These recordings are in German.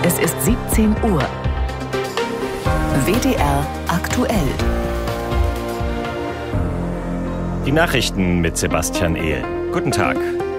Es ist 17 Uhr. WDR aktuell. Die Nachrichten mit Sebastian Ehl. Guten Tag.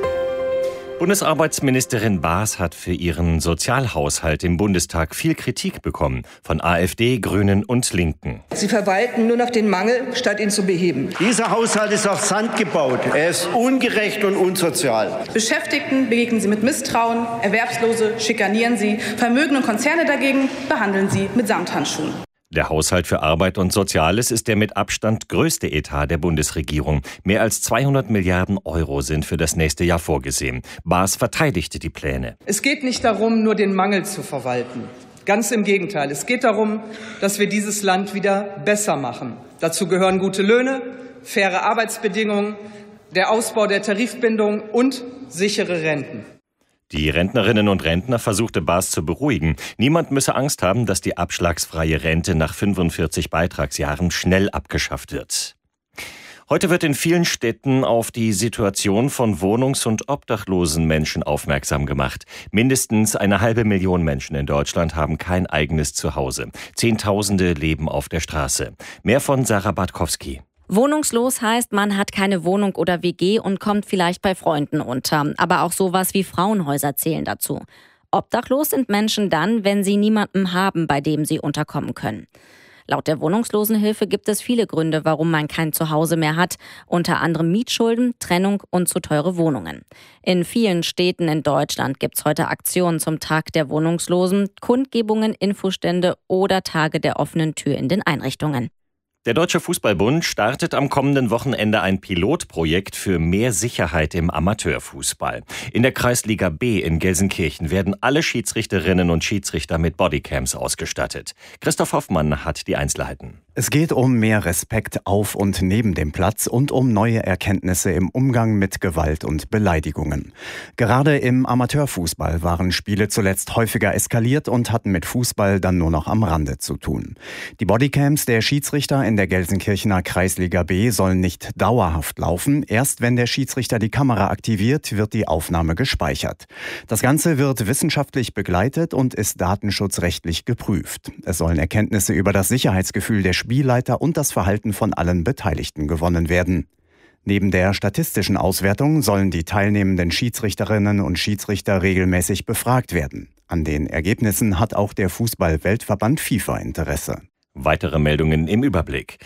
Bundesarbeitsministerin Baas hat für ihren Sozialhaushalt im Bundestag viel Kritik bekommen von AfD, Grünen und Linken. Sie verwalten nur noch den Mangel, statt ihn zu beheben. Dieser Haushalt ist auf Sand gebaut. Er ist ungerecht und unsozial. Beschäftigten begegnen Sie mit Misstrauen, Erwerbslose schikanieren Sie, Vermögen und Konzerne dagegen behandeln Sie mit Samthandschuhen. Der Haushalt für Arbeit und Soziales ist der mit Abstand größte Etat der Bundesregierung. Mehr als 200 Milliarden Euro sind für das nächste Jahr vorgesehen. Baas verteidigte die Pläne. Es geht nicht darum, nur den Mangel zu verwalten. Ganz im Gegenteil. Es geht darum, dass wir dieses Land wieder besser machen. Dazu gehören gute Löhne, faire Arbeitsbedingungen, der Ausbau der Tarifbindung und sichere Renten. Die Rentnerinnen und Rentner versuchte Baas zu beruhigen. Niemand müsse Angst haben, dass die abschlagsfreie Rente nach 45 Beitragsjahren schnell abgeschafft wird. Heute wird in vielen Städten auf die Situation von wohnungs- und obdachlosen Menschen aufmerksam gemacht. Mindestens 500.000 Menschen in Deutschland haben kein eigenes Zuhause. Zehntausende leben auf der Straße. Mehr von Sarah Bartkowski. Wohnungslos heißt, man hat keine Wohnung oder WG und kommt vielleicht bei Freunden unter. Aber auch sowas wie Frauenhäuser zählen dazu. Obdachlos sind Menschen dann, wenn sie niemanden haben, bei dem sie unterkommen können. Laut der Wohnungslosenhilfe gibt es viele Gründe, warum man kein Zuhause mehr hat. Unter anderem Mietschulden, Trennung und zu teure Wohnungen. In vielen Städten in Deutschland gibt es heute Aktionen zum Tag der Wohnungslosen, Kundgebungen, Infostände oder Tage der offenen Tür in den Einrichtungen. Der Deutsche Fußballbund startet am kommenden Wochenende ein Pilotprojekt für mehr Sicherheit im Amateurfußball. In der Kreisliga B in Gelsenkirchen werden alle Schiedsrichterinnen und Schiedsrichter mit Bodycams ausgestattet. Christoph Hoffmann hat die Einzelheiten. Es geht um mehr Respekt auf und neben dem Platz und um neue Erkenntnisse im Umgang mit Gewalt und Beleidigungen. Gerade im Amateurfußball waren Spiele zuletzt häufiger eskaliert und hatten mit Fußball dann nur noch am Rande zu tun. Die Bodycams der Schiedsrichter in der Gelsenkirchener Kreisliga B sollen nicht dauerhaft laufen. Erst wenn der Schiedsrichter die Kamera aktiviert, wird die Aufnahme gespeichert. Das Ganze wird wissenschaftlich begleitet und ist datenschutzrechtlich geprüft. Es sollen Erkenntnisse über das Sicherheitsgefühl der Spielleiter und das Verhalten von allen Beteiligten gewonnen werden. Neben der statistischen Auswertung sollen die teilnehmenden Schiedsrichterinnen und Schiedsrichter regelmäßig befragt werden. An den Ergebnissen hat auch der Fußball-Weltverband FIFA Interesse. Weitere Meldungen im Überblick.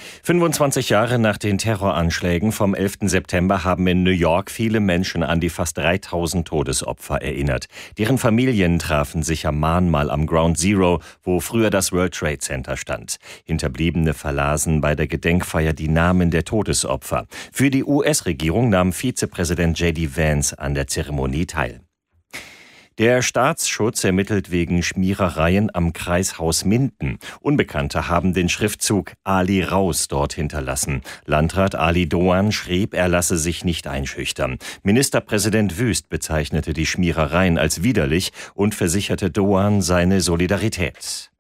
25 Jahre nach den Terroranschlägen vom 11. September haben in New York viele Menschen an die fast 3000 Todesopfer erinnert. Deren Familien trafen sich am Mahnmal am Ground Zero, wo früher das World Trade Center stand. Hinterbliebene verlasen bei der Gedenkfeier die Namen der Todesopfer. Für die US-Regierung nahm Vizepräsident J.D. Vance an der Zeremonie teil. Der Staatsschutz ermittelt wegen Schmierereien am Kreishaus Minden. Unbekannte haben den Schriftzug Ali raus dort hinterlassen. Landrat Ali Doan schrieb, er lasse sich nicht einschüchtern. Ministerpräsident Wüst bezeichnete die Schmierereien als widerlich und versicherte Doan seine Solidarität.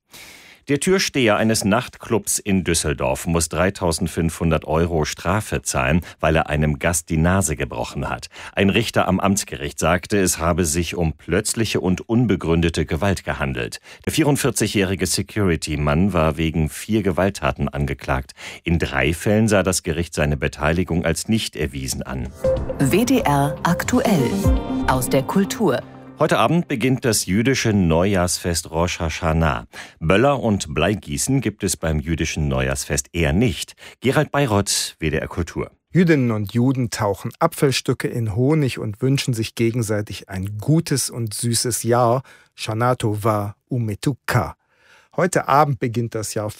Der Türsteher eines Nachtclubs in Düsseldorf muss 3.500 € Strafe zahlen, weil er einem Gast die Nase gebrochen hat. Ein Richter am Amtsgericht sagte, es habe sich um plötzliche und unbegründete Gewalt gehandelt. Der 44-jährige Security-Mann war wegen 4 Gewalttaten angeklagt. In 3 Fällen sah das Gericht seine Beteiligung als nicht erwiesen an. WDR aktuell. Aus der Kultur. Heute Abend beginnt das jüdische Neujahrsfest Rosh Hashanah. Böller und Bleigießen gibt es beim jüdischen Neujahrsfest eher nicht. Gerald Bayrott, WDR Kultur. Jüdinnen und Juden tauchen Apfelstücke in Honig und wünschen sich gegenseitig ein gutes und süßes Jahr. Shana Tova Umetuka. Heute Abend beginnt das Jahr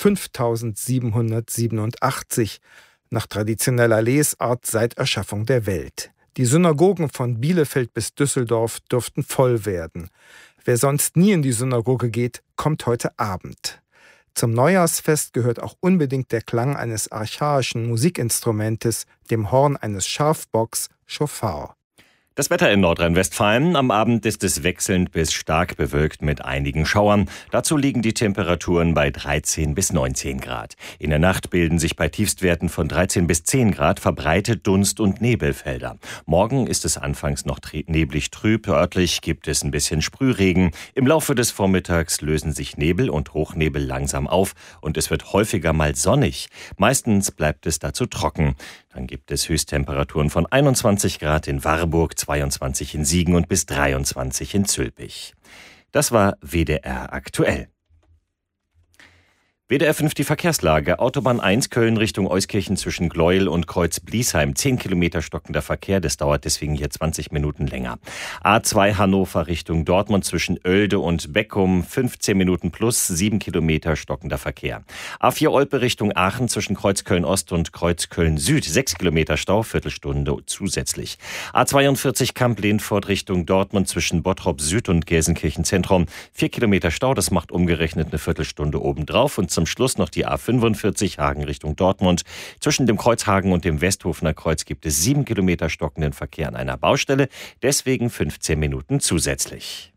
5787, nach traditioneller Lesart seit Erschaffung der Welt. Die Synagogen von Bielefeld bis Düsseldorf dürften voll werden. Wer sonst nie in die Synagoge geht, kommt heute Abend. Zum Neujahrsfest gehört auch unbedingt der Klang eines archaischen Musikinstrumentes, dem Horn eines Schafbocks, Schofar. Das Wetter in Nordrhein-Westfalen. Am Abend ist es wechselnd bis stark bewölkt mit einigen Schauern. Dazu liegen die Temperaturen bei 13 bis 19 Grad. In der Nacht bilden sich bei Tiefstwerten von 13 bis 10 Grad verbreitet Dunst- und Nebelfelder. Morgen ist es anfangs noch neblig trüb. Örtlich gibt es ein bisschen Sprühregen. Im Laufe des Vormittags lösen sich Nebel und Hochnebel langsam auf und es wird häufiger mal sonnig. Meistens bleibt es dazu trocken. Dann gibt es Höchsttemperaturen von 21 Grad in Warburg, 22 in Siegen und bis 23 in Zülpich. Das war WDR aktuell. WDR 5 die Verkehrslage. Autobahn 1 Köln Richtung Euskirchen zwischen Gleuel und Kreuz-Bliesheim. 10 Kilometer stockender Verkehr, das dauert deswegen hier 20 Minuten länger. A2 Hannover Richtung Dortmund zwischen Oelde und Beckum. 15 Minuten plus, 7 Kilometer stockender Verkehr. A4 Olpe Richtung Aachen zwischen Kreuz Köln-Ost und Kreuz Köln-Süd. 6 Kilometer Stau, Viertelstunde zusätzlich. A42 Kamp-Lehntfort Richtung Dortmund zwischen Bottrop Süd und Gelsenkirchen Zentrum. 4 Kilometer Stau, das macht umgerechnet eine Viertelstunde obendrauf. Und zum Schluss noch die A45 Hagen Richtung Dortmund. Zwischen dem Kreuz Hagen und dem Westhofener Kreuz gibt es 7 Kilometer stockenden Verkehr an einer Baustelle. Deswegen 15 Minuten zusätzlich.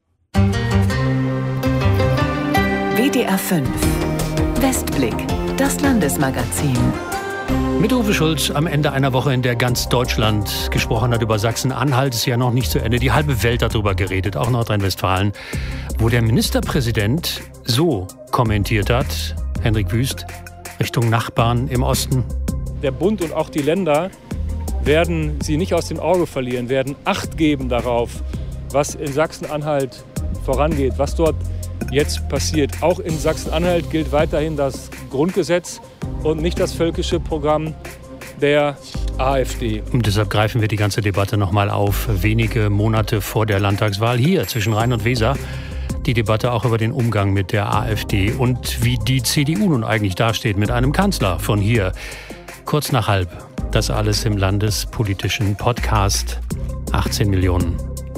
WDR 5 Westblick, das Landesmagazin. Mit Uwe Schulz am Ende einer Woche, in der ganz Deutschland gesprochen hat über Sachsen-Anhalt, ist ja noch nicht zu Ende. Die halbe Welt hat darüber geredet, auch Nordrhein-Westfalen, wo der Ministerpräsident so kommentiert hat, Henrik Wüst, Richtung Nachbarn im Osten. Der Bund und auch die Länder werden sie nicht aus dem Auge verlieren, werden Acht geben darauf, was in Sachsen-Anhalt vorangeht, was dort jetzt passiert. Auch in Sachsen-Anhalt gilt weiterhin das Grundgesetz und nicht das völkische Programm der AfD. Und deshalb greifen wir die ganze Debatte nochmal auf, wenige Monate vor der Landtagswahl hier zwischen Rhein und Weser. Die Debatte auch über den Umgang mit der AfD und wie die CDU nun eigentlich dasteht mit einem Kanzler von hier. Kurz nach halb. Das alles im landespolitischen Podcast. 18 Millionen.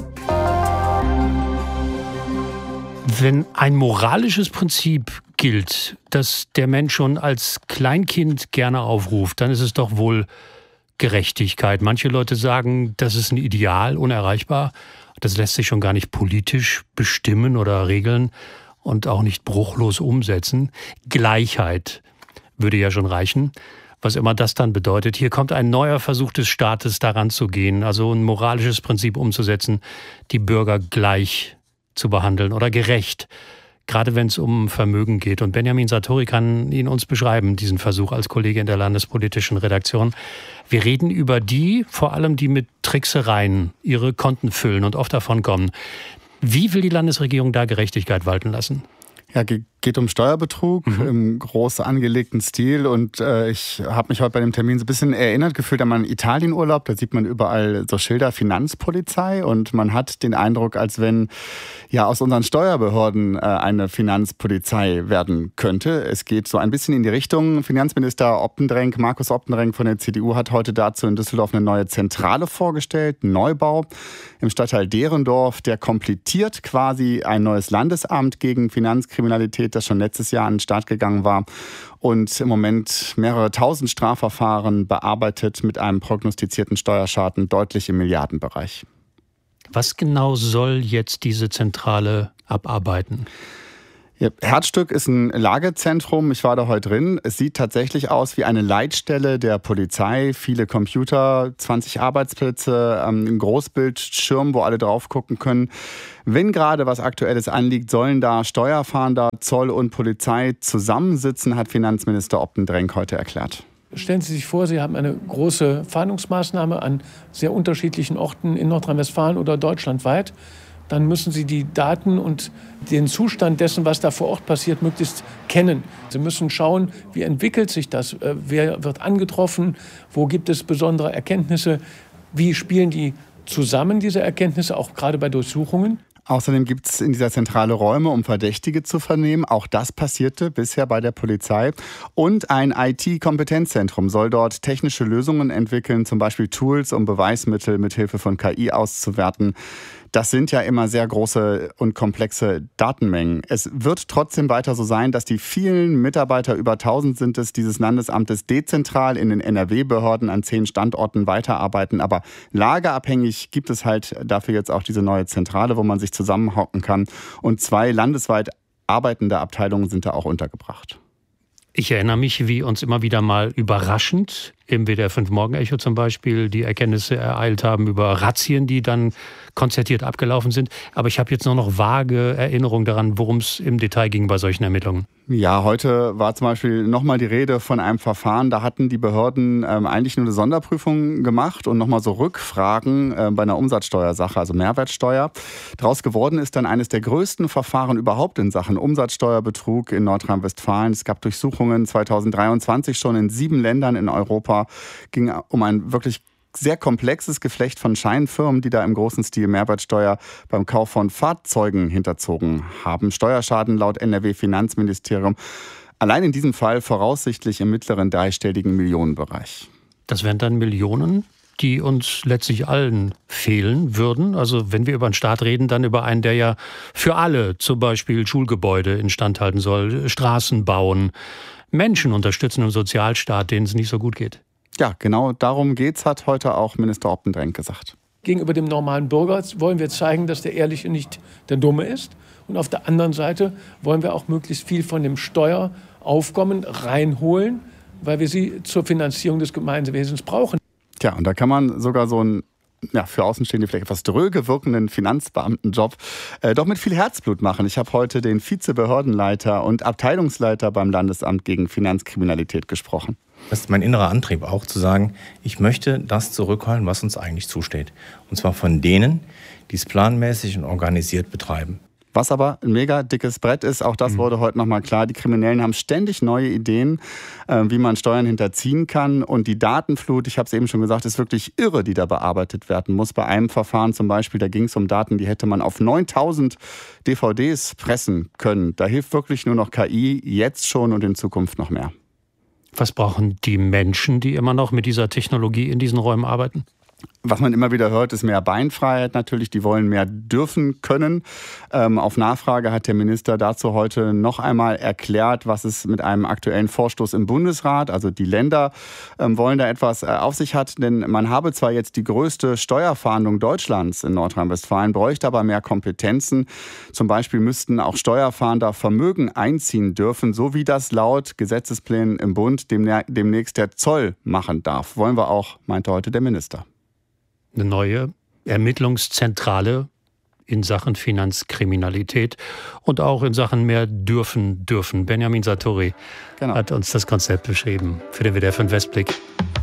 Wenn ein moralisches Prinzip gilt, das der Mensch schon als Kleinkind gerne aufruft, dann ist es doch wohl Gerechtigkeit. Manche Leute sagen, das ist ein Ideal, unerreichbar. Das lässt sich schon gar nicht politisch bestimmen oder regeln und auch nicht bruchlos umsetzen. Gleichheit würde ja schon reichen, was immer das dann bedeutet. Hier kommt ein neuer Versuch des Staates daran zu gehen, also ein moralisches Prinzip umzusetzen, die Bürger gleich zu behandeln oder gerecht, gerade wenn es um Vermögen geht. Und Benjamin Sartori kann ihn uns beschreiben, diesen Versuch als Kollege in der landespolitischen Redaktion. Wir reden über die, vor allem die mit Tricksereien ihre Konten füllen und oft davon kommen. Wie will die Landesregierung da Gerechtigkeit walten lassen? Ja, geht um Steuerbetrug im groß angelegten Stil. Und ich habe mich heute bei dem Termin so ein bisschen erinnert gefühlt an meinen Italienurlaub. Da sieht man überall so Schilder Finanzpolizei. Und man hat den Eindruck, als wenn ja aus unseren Steuerbehörden eine Finanzpolizei werden könnte. Es geht so ein bisschen in die Richtung. Finanzminister Optendrenk, Markus Optendrenk von der CDU, hat heute dazu in Düsseldorf eine neue Zentrale vorgestellt. Ein Neubau im Stadtteil Derendorf. Der komplettiert quasi ein neues Landesamt gegen Finanzkriminalität, das schon letztes Jahr an den Start gegangen war und im Moment mehrere tausend Strafverfahren bearbeitet mit einem prognostizierten Steuerschaden deutlich im Milliardenbereich. Was genau soll jetzt diese Zentrale abarbeiten? Ja, Herzstück ist ein Lagezentrum. Ich war da heute drin. Es sieht tatsächlich aus wie eine Leitstelle der Polizei. Viele Computer, 20 Arbeitsplätze, ein Großbildschirm, wo alle drauf gucken können. Wenn gerade was Aktuelles anliegt, sollen da Steuerfahnder, Zoll und Polizei zusammensitzen, hat Finanzminister Optendrenk heute erklärt. Stellen Sie sich vor, Sie haben eine große Fahndungsmaßnahme an sehr unterschiedlichen Orten in Nordrhein-Westfalen oder deutschlandweit. Dann müssen Sie die Daten und den Zustand dessen, was da vor Ort passiert, möglichst kennen. Sie müssen schauen, wie entwickelt sich das, wer wird angetroffen, wo gibt es besondere Erkenntnisse, wie spielen die zusammen, diese Erkenntnisse, auch gerade bei Durchsuchungen. Außerdem gibt es in dieser Zentrale Räume, um Verdächtige zu vernehmen. Auch das passierte bisher bei der Polizei. Und ein IT-Kompetenzzentrum soll dort technische Lösungen entwickeln, zum Beispiel Tools, um Beweismittel mit Hilfe von KI auszuwerten. Das sind ja immer sehr große und komplexe Datenmengen. Es wird trotzdem weiter so sein, dass die vielen Mitarbeiter, über 1000 sind es, dieses Landesamtes dezentral in den NRW-Behörden an 10 Standorten weiterarbeiten. Aber lageabhängig gibt es halt dafür jetzt auch diese neue Zentrale, wo man sich zusammenhocken kann. Und 2 landesweit arbeitende Abteilungen sind da auch untergebracht. Ich erinnere mich, wie uns immer wieder mal überraschend im WDR 5 Morgenecho zum Beispiel die Erkenntnisse ereilt haben über Razzien, die dann konzertiert abgelaufen sind. Aber ich habe jetzt nur noch vage Erinnerungen daran, worum es im Detail ging bei solchen Ermittlungen. Ja, heute war zum Beispiel nochmal die Rede von einem Verfahren. Da hatten die Behörden eigentlich nur eine Sonderprüfung gemacht und nochmal so Rückfragen bei einer Umsatzsteuersache, also Mehrwertsteuer. Daraus geworden ist dann eines der größten Verfahren überhaupt in Sachen Umsatzsteuerbetrug in Nordrhein-Westfalen. Es gab Durchsuchungen 2023 schon in 7 Ländern in Europa. Ging um ein wirklich sehr komplexes Geflecht von Scheinfirmen, die da im großen Stil Mehrwertsteuer beim Kauf von Fahrzeugen hinterzogen haben. Steuerschaden laut NRW-Finanzministerium allein in diesem Fall voraussichtlich im mittleren dreistelligen Millionenbereich. Das wären dann Millionen, die uns letztlich allen fehlen würden. Also wenn wir über einen Staat reden, dann über einen, der ja für alle zum Beispiel Schulgebäude instand halten soll, Straßen bauen, Menschen unterstützen im Sozialstaat, denen es nicht so gut geht. Ja, genau darum geht's, hat heute auch Minister Optendrenk gesagt. Gegenüber dem normalen Bürger wollen wir zeigen, dass der Ehrliche nicht der Dumme ist. Und auf der anderen Seite wollen wir auch möglichst viel von dem Steueraufkommen reinholen, weil wir sie zur Finanzierung des Gemeinwesens brauchen. Tja, und da kann man sogar so einen, für Außenstehende vielleicht etwas dröge wirkenden Finanzbeamtenjob doch mit viel Herzblut machen. Ich habe heute den Vizebehördenleiter und Abteilungsleiter beim Landesamt gegen Finanzkriminalität gesprochen. Das ist mein innerer Antrieb auch, zu sagen, ich möchte das zurückholen, was uns eigentlich zusteht. Und zwar von denen, die es planmäßig und organisiert betreiben. Was aber ein mega dickes Brett ist, auch das wurde heute nochmal klar. Die Kriminellen haben ständig neue Ideen, wie man Steuern hinterziehen kann. Und die Datenflut, ich habe es eben schon gesagt, ist wirklich irre, die da bearbeitet werden muss. Bei einem Verfahren zum Beispiel, da ging es um Daten, die hätte man auf 9000 DVDs pressen können. Da hilft wirklich nur noch KI, jetzt schon und in Zukunft noch mehr. Was brauchen die Menschen, die immer noch mit dieser Technologie in diesen Räumen arbeiten? Was man immer wieder hört, ist mehr Beinfreiheit natürlich. Die wollen mehr dürfen können. Auf Nachfrage hat der Minister dazu heute noch einmal erklärt, was es mit einem aktuellen Vorstoß im Bundesrat, also die Länder wollen da etwas auf sich hat. Denn man habe zwar jetzt die größte Steuerfahndung Deutschlands in Nordrhein-Westfalen, bräuchte aber mehr Kompetenzen. Zum Beispiel müssten auch Steuerfahnder Vermögen einziehen dürfen, so wie das laut Gesetzesplänen im Bund demnächst der Zoll machen darf. Wollen wir auch, meinte heute der Minister. Eine neue Ermittlungszentrale in Sachen Finanzkriminalität und auch in Sachen mehr dürfen. Benjamin Sartori hat uns das Konzept beschrieben für den WDR 5 Westblick.